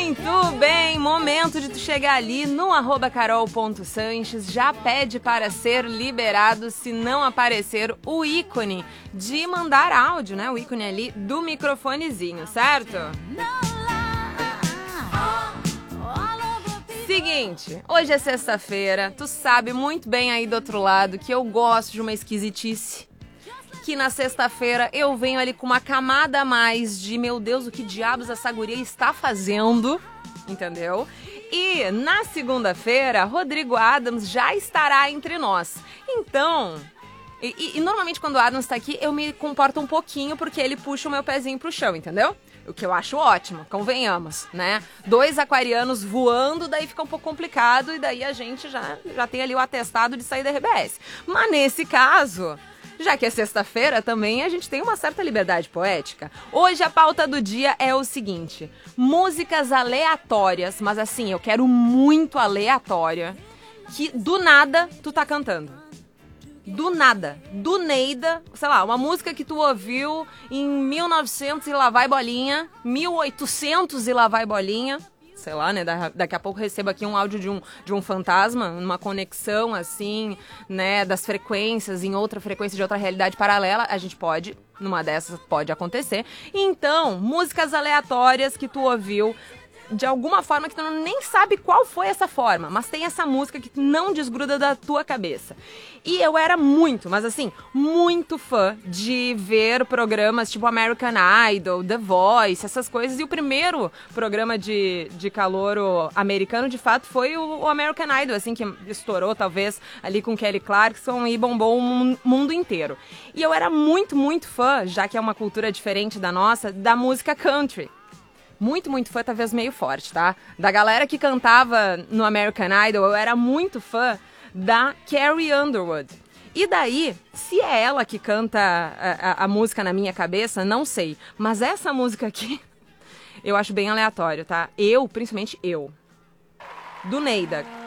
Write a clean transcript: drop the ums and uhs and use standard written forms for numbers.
Muito bem, momento de tu chegar ali no @carol.sanches, já pede para ser liberado se não aparecer o ícone de mandar áudio, né? O ícone ali do microfonezinho, certo? Seguinte, hoje é sexta-feira, tu sabe muito bem aí do outro lado que eu gosto de uma esquisitice. Que na sexta-feira eu venho ali com uma camada a mais de, meu Deus, o que diabos essa guria está fazendo, entendeu? E na segunda-feira, Rodrigo Adams já estará entre nós. Então, e normalmente quando o Adams está aqui, eu me comporto um pouquinho porque ele puxa o meu pezinho pro chão, entendeu? O que eu acho ótimo, convenhamos, né? 2 aquarianos voando, daí fica um pouco complicado e daí a gente já tem ali o atestado de sair da RBS. Mas nesse caso, já que é sexta-feira também, a gente tem uma certa liberdade poética. Hoje a pauta do dia é o seguinte: músicas aleatórias, mas assim, eu quero muito aleatória, que do nada tu tá cantando. Do nada, do Neida, sei lá, uma música que tu ouviu em 1900 e lá vai bolinha, 1800 e lá vai bolinha, sei lá, né, daqui a pouco recebo aqui um áudio de um fantasma, uma conexão assim, né, das frequências em outra frequência de outra realidade paralela, a gente pode, numa dessas pode acontecer. Então, músicas aleatórias que tu ouviu de alguma forma que tu nem sabe qual foi essa forma, mas tem essa música que não desgruda da tua cabeça. E eu era muito, mas assim, muito fã de ver programas tipo American Idol, The Voice, essas coisas. E o primeiro programa de calouro americano, de fato, foi o American Idol, assim, que estourou talvez ali com Kelly Clarkson e bombou o mundo inteiro. E eu era muito, muito fã, já que é uma cultura diferente da nossa, da música country. Muito, muito fã, talvez meio forte, tá? Da galera que cantava no American Idol, eu era muito fã da Carrie Underwood. E daí, se é ela que canta a música na minha cabeça, não sei. Mas essa música aqui, eu acho bem aleatório, tá? Principalmente eu. Do Neida.